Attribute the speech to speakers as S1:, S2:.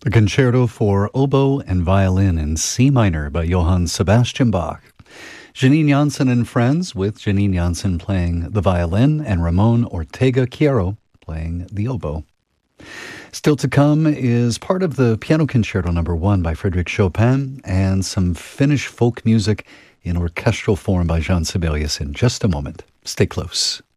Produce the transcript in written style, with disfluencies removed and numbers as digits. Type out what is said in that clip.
S1: A concerto for oboe and violin in C minor by Johann Sebastian Bach. Janine Janssen and Friends, with Janine Janssen playing the violin and Ramon Ortega Quiero playing the oboe. Still to come is part of the Piano Concerto No. 1 by Frédéric Chopin and some Finnish folk music in orchestral form by Jean Sibelius in just a moment. Stay close.